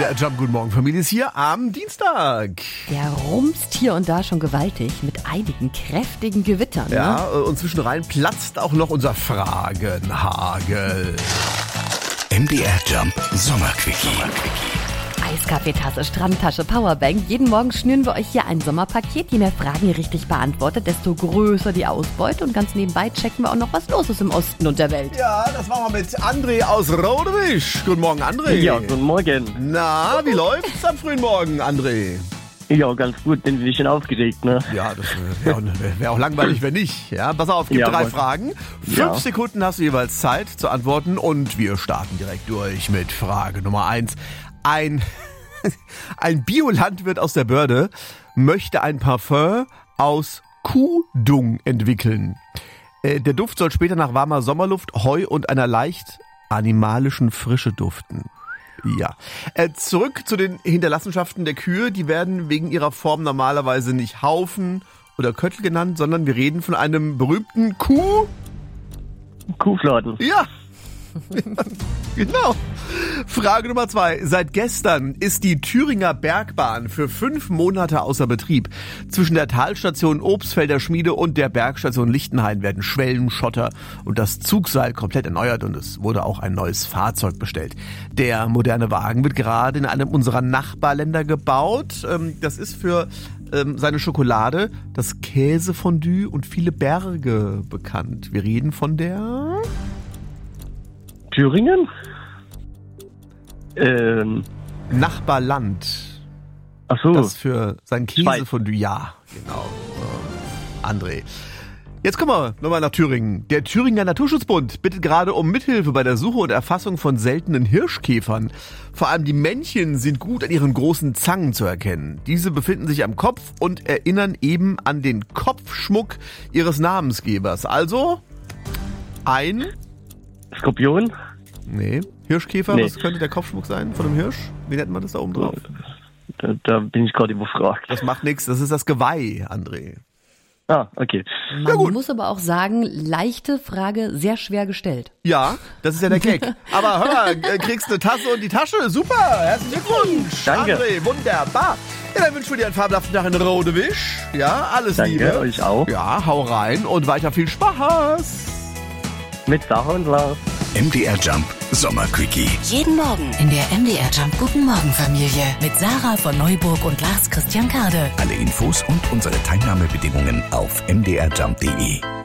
MDR Jump, guten Morgen, Familie ist hier am Dienstag. Der rumst hier und da schon gewaltig mit einigen kräftigen Gewittern. Ja, und zwischenrein platzt auch noch unser Fragenhagel. MDR Jump Sommerquickie. Eiskaffeetasse, Strandtasche, Powerbank. Jeden Morgen schnüren wir euch hier ein Sommerpaket. Je mehr Fragen ihr richtig beantwortet, desto größer die Ausbeute. Und ganz nebenbei checken wir auch noch, was los ist im Osten und der Welt. Ja, das machen wir mit André aus Rodewisch. Guten Morgen, André. Ja, guten Morgen. Na, wie läuft's am frühen Morgen, André? Ja, ganz gut, bin ein bisschen aufgeregt, ne? Ja, das wäre auch langweilig, wenn nicht. Ja, pass auf, gibt 3 Fragen. 5 Sekunden hast du jeweils Zeit zu antworten und wir starten direkt durch mit Frage Nummer 1. Ein Biolandwirt aus der Börde möchte ein Parfum aus Kuhdung entwickeln. Der Duft soll später nach warmer Sommerluft, Heu und einer leicht animalischen Frische duften. Ja. Zurück zu den Hinterlassenschaften der Kühe. Die werden wegen ihrer Form normalerweise nicht Haufen oder Köttel genannt, sondern wir reden von einem berühmten Kuhfladen. Ja. Genau. Frage Nummer 2. Seit gestern ist die Thüringer Bergbahn für 5 Monate außer Betrieb. Zwischen der Talstation Obstfelder Schmiede und der Bergstation Lichtenhain werden Schwellen, Schotter und das Zugseil komplett erneuert und es wurde auch ein neues Fahrzeug bestellt. Der moderne Wagen wird gerade in einem unserer Nachbarländer gebaut. Das ist für seine Schokolade, das Käsefondue und viele Berge bekannt. Wir reden von der... Thüringen? Nachbarland. Ach so. Das für sein Käsefondue. Ja, genau. So. André. Jetzt kommen wir nochmal nach Thüringen. Der Thüringer Naturschutzbund bittet gerade um Mithilfe bei der Suche und Erfassung von seltenen Hirschkäfern. Vor allem die Männchen sind gut an ihren großen Zangen zu erkennen. Diese befinden sich am Kopf und erinnern eben an den Kopfschmuck ihres Namensgebers. Also ein... Skorpion? Nee. Hirschkäfer, was könnte der Kopfschmuck sein von einem Hirsch? Wie nennt man das da oben drauf? Da bin ich gerade überfragt. Das macht nichts, das ist das Geweih, André. Ah, okay. Man muss aber auch sagen, leichte Frage, sehr schwer gestellt. Ja, das ist ja der Gag. Aber hör mal, kriegst eine Tasse und die Tasche. Super, herzlichen Glückwunsch. Danke. André, wunderbar. Ja, dann wünschen wir dir einen fabelhaften Tag in Rodewisch. Ja, alles Danke, Liebe. euch auch. Ja, hau rein und weiter viel Spaß. Mit Sarah und Lars. MDR Jump Sommerquickie. Jeden Morgen in der MDR Jump Guten Morgen Familie mit Sarah von Neuburg und Lars Christian Kade. Alle Infos und unsere Teilnahmebedingungen auf mdrjump.de.